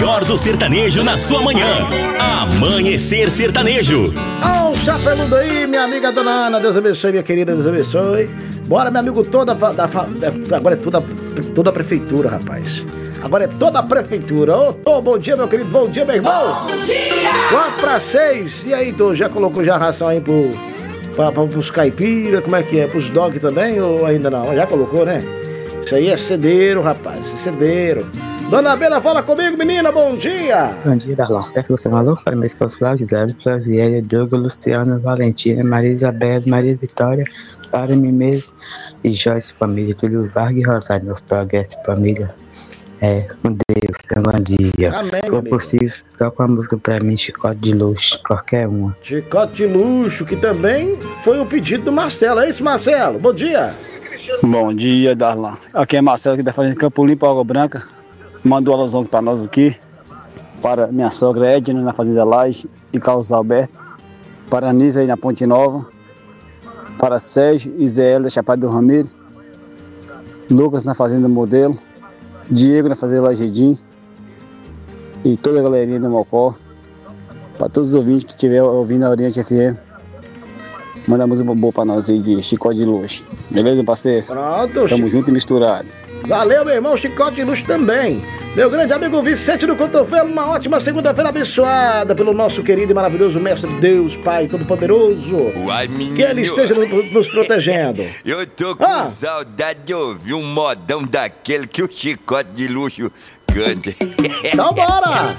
melhor do sertanejo na sua manhã. Amanhecer Sertanejo. Ó, o chapeludo aí, minha amiga Dona Ana. Deus abençoe, minha querida, Deus abençoe. Bora, meu amigo, agora é toda a prefeitura, rapaz. Agora é toda a prefeitura. Ô, bom dia, meu querido, bom dia, meu irmão. Bom dia! 4:06. E aí, tu já colocou já a ração aí pros caipira? Como é que é? Pros dog também ou ainda não? Já colocou, né? Isso aí é cedeiro, rapaz, é cedeiro. Dona Bela, fala comigo, menina, bom dia! Bom dia, Darlão. Peço você mandou para meu esposo Cláudio, Gisele, Flaviela, Diogo, Luciano, Valentina, Maria Isabel, Maria Vitória, para mim mesmo e Joyce Família, Túlio Vargas e Rosário, meu progresso família. Com Deus, bom dia. Amém, se for possível, toca uma música pra mim, Chicote de Luxo, qualquer uma. Chicote de Luxo, que também foi um pedido do Marcelo. É isso, Marcelo? Bom dia. Bom dia, Darlan. Aqui é Marcelo, que tá fazendo Campo Limpo, Água Branca. Mandou um alusão pra nós aqui. Para minha sogra Edna, na Fazenda Laje, e Carlos Alberto. Para a Nisa aí na Ponte Nova. Para Sérgio e Zé da Chapada do Ramiro. Lucas na Fazenda Modelo. Diego na Fazenda Lajedim. E toda a galerinha do Mocó. Para todos os ouvintes que estiver ouvindo a Oriente FM. Manda música boa pra nós aí de Chicote de Luxo. Beleza, parceiro? Pronto. Tamo junto e misturado. Valeu, meu irmão, Chicote de Luxo também. Meu grande amigo Vicente do Cotovelo, uma ótima segunda-feira abençoada pelo nosso querido e maravilhoso Mestre Deus, Pai Todo-Poderoso. Uai, menino, que Ele esteja nos protegendo. Eu tô com saudade de ouvir um modão daquele que o Chicote de Luxo canta. Então bora!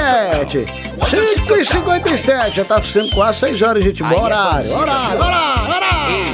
5h57. 5h57. Já tá sendo quase 6 horas, gente. Bora, horário.